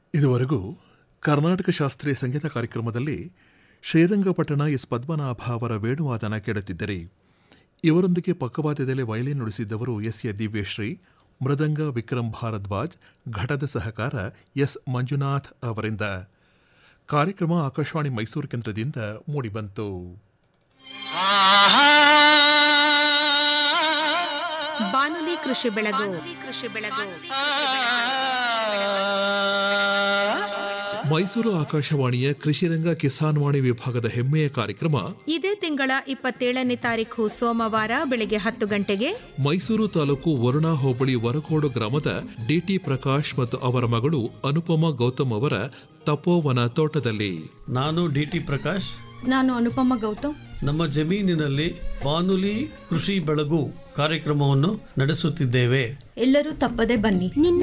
ಇದುವರೆಗೂ ಕರ್ನಾಟಕ ಶಾಸ್ತ್ರೀಯ ಸಂಗೀತ ಕಾರ್ಯಕ್ರಮದಲ್ಲಿ ಶ್ರೀರಂಗಪಟ್ಟಣ ಎಸ್ ಪದ್ಮನಾಭ ಅವರ ವೇಣುವಾದನ ಕೇಳುತ್ತಿದ್ದರೆ ಇವರೊಂದಿಗೆ ಪಕ್ಕವಾದ್ಯದಲ್ಲಿ ವಯಲಿನ್ ನುಡಿಸಿದ್ದವರು ಎಸ್ ಎ ದಿವ್ಯಶ್ರೀ, ಮೃದಂಗ ವಿಕ್ರಮ್ ಭಾರದ್ವಾಜ್, ಘಟದ ಸಹಕಾರ ಎಸ್ ಮಂಜುನಾಥ್ ಅವರಿಂದ. ಕಾರ್ಯಕ್ರಮ ಆಕಾಶವಾಣಿ ಮೈಸೂರು ಕೇಂದ್ರದಿಂದ ಮೂಡಿಬಂತು. ಬಾನುಲಿ ಕೃಷಿ ಬೆಳಗು. ಮೈಸೂರು ಆಕಾಶವಾಣಿಯ ಕೃಷಿರಂಗ ಕಿಸಾನ್ ವಾಣಿ ವಿಭಾಗದ ಹೆಮ್ಮೆಯ ಕಾರ್ಯಕ್ರಮ ಇದೇ ತಿಂಗಳ 27ನೇ ತಾರೀಖು ಸೋಮವಾರ ಬೆಳಗ್ಗೆ 10 ಗಂಟೆಗೆ ಮೈಸೂರು ತಾಲೂಕು ವರುಣಾ ಹೋಬಳಿ ವರಕೋಡು ಗ್ರಾಮದ ಡಿಟಿ ಪ್ರಕಾಶ್ ಮತ್ತು ಅವರ ಮಗಳು ಅನುಪಮಾ ಗೌತಮ್ ಅವರ ತಪೋವನ ತೋಟದಲ್ಲಿ. ನಾನು ಡಿಟಿ ಪ್ರಕಾಶ್. ನಾನು ಅನುಪಮಾ ಗೌತಮ್. ನಮ್ಮ ಜಮೀನಿನಲ್ಲಿ ಬಾನುಲಿ ಕೃಷಿ ಬೆಳಗು ಕಾರ್ಯಕ್ರಮವನ್ನು ನಡೆಸುತ್ತಿದ್ದೇವೆ. ಎಲ್ಲರೂ ತಪ್ಪದೆ ಬನ್ನಿ.